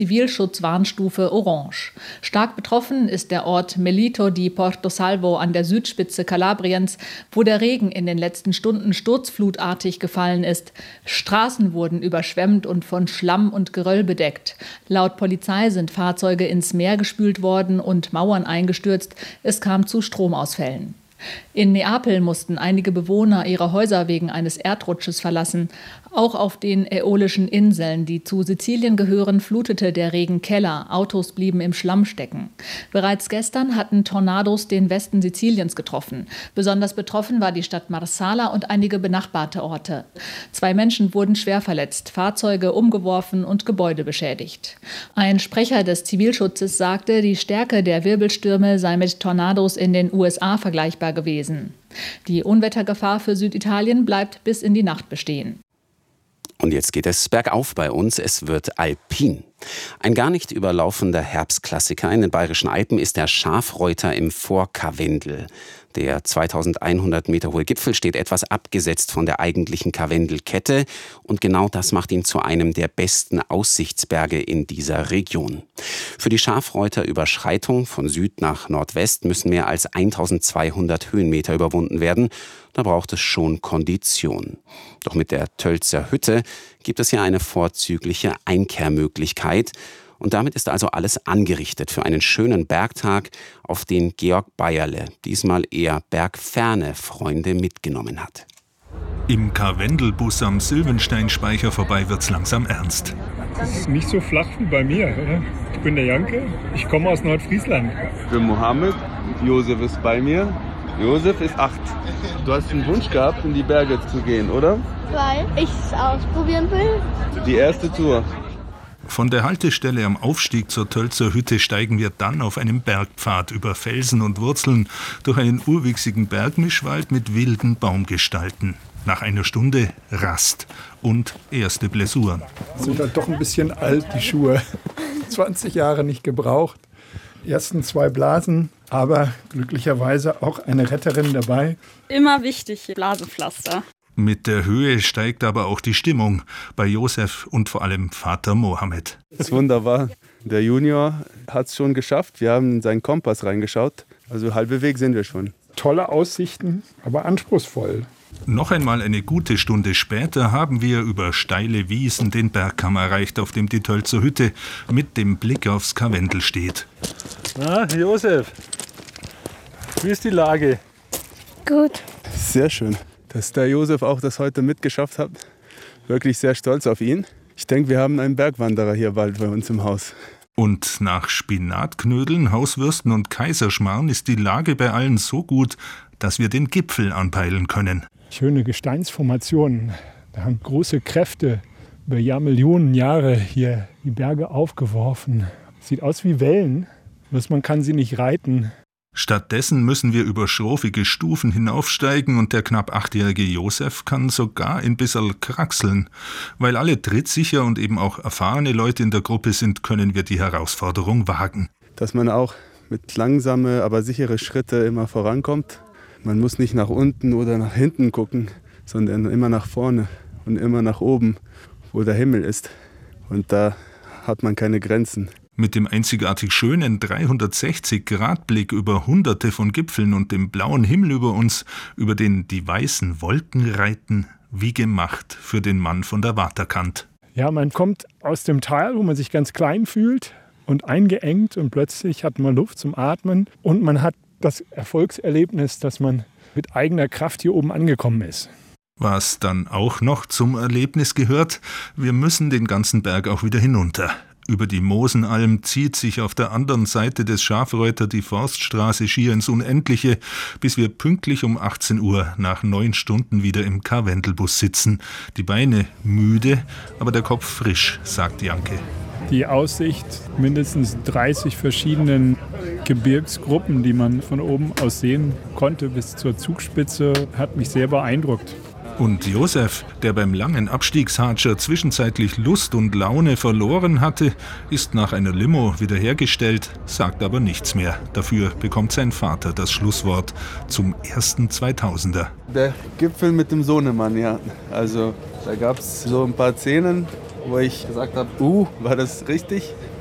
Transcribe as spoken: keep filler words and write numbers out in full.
Zivilschutzwarnstufe Orange. Stark betroffen ist der Ort Melito di Porto Salvo an der Südspitze Kalabriens, wo der Regen in den letzten Stunden sturzflutartig gefallen ist. Straßen wurden überschwemmt und von Schlamm und Geröll bedeckt. Laut Polizei sind Fahrzeuge ins Meer gespült worden und Mauern eingestürzt. Es kam zu Stromausfällen. In Neapel mussten einige Bewohner ihre Häuser wegen eines Erdrutsches verlassen. Auch auf den Äolischen Inseln, die zu Sizilien gehören, flutete der Regen Keller. Autos blieben im Schlamm stecken. Bereits gestern hatten Tornados den Westen Siziliens getroffen. Besonders betroffen war die Stadt Marsala und einige benachbarte Orte. Zwei Menschen wurden schwer verletzt, Fahrzeuge umgeworfen und Gebäude beschädigt. Ein Sprecher des Zivilschutzes sagte, die Stärke der Wirbelstürme sei mit Tornados in den U S A vergleichbar gewesen. Die Unwettergefahr für Süditalien bleibt bis in die Nacht bestehen. Und jetzt geht es bergauf bei uns. Es wird alpin. Ein gar nicht überlaufender Herbstklassiker in den Bayerischen Alpen ist der Schafreuter im Vorkarwendel. Der zweitausendeinhundert Meter hohe Gipfel steht etwas abgesetzt von der eigentlichen Karwendelkette und genau das macht ihn zu einem der besten Aussichtsberge in dieser Region. Für die Schafreuter-Überschreitung von Süd nach Nordwest müssen mehr als eintausendzweihundert Höhenmeter überwunden werden. Da braucht es schon Kondition. Doch mit der Tölzer Hütte gibt es hier eine vorzügliche Einkehrmöglichkeit. Und damit ist also alles angerichtet für einen schönen Bergtag, auf den Georg Bayerle diesmal eher bergferne Freunde mitgenommen hat. Im Karwendelbus am Sylvensteinspeicher vorbei wird's langsam ernst. Das ist nicht so flach wie bei mir, oder? Ich bin der Janke, ich komme aus Nordfriesland. Ich bin Mohammed, Josef ist bei mir. Josef ist acht. Du hast einen Wunsch gehabt, in die Berge zu gehen, oder? Weil ich es ausprobieren will. Die erste Tour. Von der Haltestelle am Aufstieg zur Tölzer Hütte steigen wir dann auf einem Bergpfad über Felsen und Wurzeln durch einen urwüchsigen Bergmischwald mit wilden Baumgestalten. Nach einer Stunde Rast und erste Blessuren. Sind halt doch ein bisschen alt, die Schuhe. zwanzig Jahre nicht gebraucht. Ersten zwei Blasen, aber glücklicherweise auch eine Retterin dabei. Immer wichtig, Blasenpflaster. Mit der Höhe steigt aber auch die Stimmung bei Josef und vor allem Vater Mohammed. Das ist wunderbar. Der Junior hat es schon geschafft. Wir haben in seinen Kompass reingeschaut. Also halbe Weg sind wir schon. Tolle Aussichten, aber anspruchsvoll. Noch einmal eine gute Stunde später haben wir über steile Wiesen den Bergkamm erreicht, auf dem die Tölzer Hütte mit dem Blick aufs Karwendel steht. Na, Josef, wie ist die Lage? Gut. Sehr schön, dass der Josef auch das heute mitgeschafft hat. Wirklich sehr stolz auf ihn. Ich denke, wir haben einen Bergwanderer hier bald bei uns im Haus. Und nach Spinatknödeln, Hauswürsten und Kaiserschmarrn ist die Lage bei allen so gut, dass wir den Gipfel anpeilen können. Schöne Gesteinsformationen. Da haben große Kräfte über Jahrmillionen Jahre hier die Berge aufgeworfen. Sieht aus wie Wellen, bloß man kann sie nicht reiten. Stattdessen müssen wir über schrofige Stufen hinaufsteigen und der knapp achtjährige Josef kann sogar ein bisschen kraxeln. Weil alle trittsicher und eben auch erfahrene Leute in der Gruppe sind, können wir die Herausforderung wagen. Dass man auch mit langsame, aber sichere Schritte immer vorankommt. Man muss nicht nach unten oder nach hinten gucken, sondern immer nach vorne und immer nach oben, wo der Himmel ist. Und da hat man keine Grenzen. Mit dem einzigartig schönen dreihundertsechzig Grad Blick über hunderte von Gipfeln und dem blauen Himmel über uns, über den die weißen Wolken reiten, wie gemacht für den Mann von der Waterkant. Ja, man kommt aus dem Tal, wo man sich ganz klein fühlt und eingeengt und plötzlich hat man Luft zum Atmen und man hat das Erfolgserlebnis, dass man mit eigener Kraft hier oben angekommen ist. Was dann auch noch zum Erlebnis gehört, wir müssen den ganzen Berg auch wieder hinunter. Über die Mosenalm zieht sich auf der anderen Seite des Schafreuter die Forststraße schier ins Unendliche, bis wir pünktlich um achtzehn Uhr nach neun Stunden wieder im Karwendelbus sitzen. Die Beine müde, aber der Kopf frisch, sagt Janke. Die Aussicht mindestens dreißig verschiedenen Gebirgsgruppen, die man von oben aus sehen konnte bis zur Zugspitze, hat mich sehr beeindruckt. Und Josef, der beim langen Abstiegshatscher zwischenzeitlich Lust und Laune verloren hatte, ist nach einer Limo wiederhergestellt, sagt aber nichts mehr. Dafür bekommt sein Vater das Schlusswort zum ersten zweitausender. Der Gipfel mit dem Sohnemann, ja. Also da gab es so ein paar Szenen, wo ich gesagt habe, uh, war das richtig?